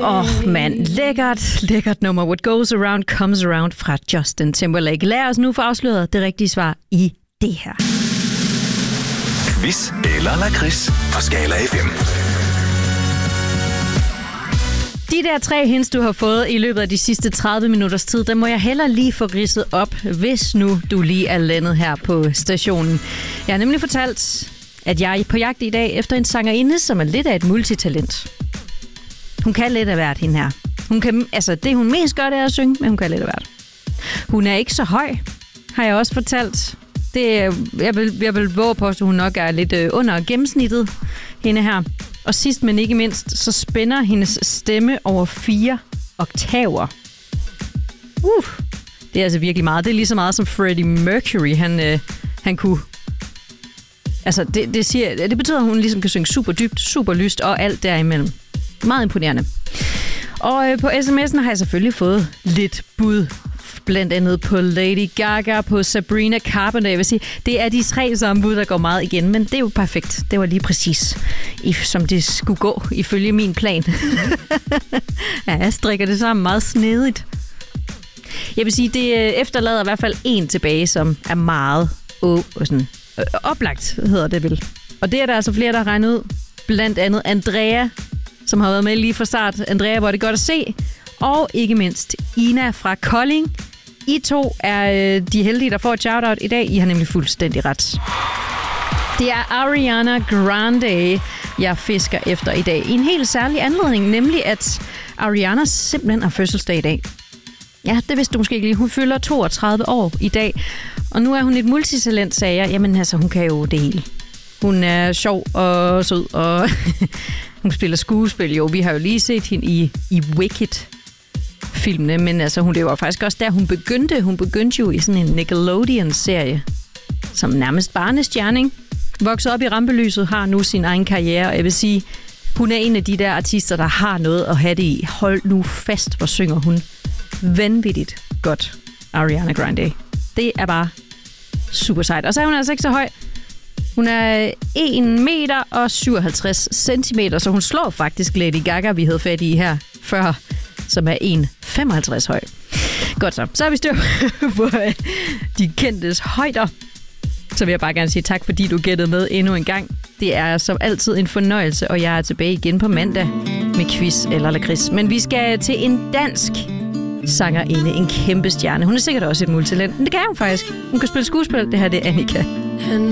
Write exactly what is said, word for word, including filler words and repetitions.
Åh, oh, mand. Lækkert, lækkert nummer. What goes around comes around fra Justin Timberlake. Lad os nu få afsløret det rigtige svar i det her. Quiz eller lakrids på Skala F M. De der tre hints, du har fået i løbet af de sidste tredive minutters tid, der må jeg heller lige få ridset op, hvis nu du lige er landet her på stationen. Jeg har nemlig fortalt, at jeg er på jagt i dag efter en sangerinde, som er lidt af et multitalent. Hun kan lidt af hvert, hende her. Hun kan, altså, det hun mest gør, det er at synge, men hun kan lidt af hvert. Hun er ikke så høj, har jeg også fortalt. Det, jeg vil, jeg vil våge på, at hun nok er lidt under gennemsnittet, hende her. Og sidst, men ikke mindst, så spænder hendes stemme over fire oktaver. Uh, det er altså virkelig meget. Det er lige så meget som Freddie Mercury, han, øh, han kunne. Altså, det, det, siger, det betyder, at hun ligesom kan synge super dybt, super lyst og alt derimellem. Meget imponerende. Og øh, på sms'en har jeg selvfølgelig fået lidt bud. Blandt andet på Lady Gaga, på Sabrina Carpenter. Jeg vil sige, det er de tre samme bud, der går meget igen, men det er jo perfekt. Det var lige præcis, som det skulle gå, ifølge min plan. Ja, jeg strikker det sammen meget snedigt. Jeg vil sige, det efterlader i hvert fald en tilbage, som er meget øh, sådan, øh, oplagt, hedder det vel. Og det er der altså flere, der har regnet ud. Blandt andet Andrea, som har været med lige fra start. Andrea, hvor det godt at se. Og ikke mindst Ina fra Kolding. I to er øh, de heldige, der får et shout-out i dag. I har nemlig fuldstændig ret. Det er Ariana Grande, jeg fisker efter i dag. I en helt særlig anledning, nemlig at Ariana simpelthen har fødselsdag i dag. Ja, det vidste du måske ikke lige. Hun fylder toogtredive år i dag. Og nu er hun et multitalent, sagde jeg. Jamen altså, hun kan jo det hele. Hun er sjov og sød, og hun spiller skuespil. Jo, vi har jo lige set hende i, i Wicked filmene, men altså, hun, det var faktisk også der, hun begyndte. Hun begyndte jo i sådan en Nickelodeon-serie, som nærmest barnestjerne, ikke? Voksede op i rampelyset, har nu sin egen karriere, og jeg vil sige, hun er en af de der artister, der har noget at have det i. Hold nu fast, hvor synger hun vanvittigt godt, Ariana Grande. Det er bare super sejt. Og så er hun altså ikke så høj. Hun er en meter og syvoghalvtreds centimeter, så hun slår faktisk Lady Gaga, vi havde fat i her før, som er en komma femoghalvtreds høj. Godt så. Så har vi styr på de kendtes højder. Så vil jeg bare gerne sige tak, fordi du gættede med endnu en gang. Det er som altid en fornøjelse, og jeg er tilbage igen på mandag med quiz eller lakrids. Men vi skal til en dansk sangerinde, en kæmpe stjerne. Hun er sikkert også et multitalent, men det kan hun faktisk. Hun kan spille skuespil. Det her det er Annika. Han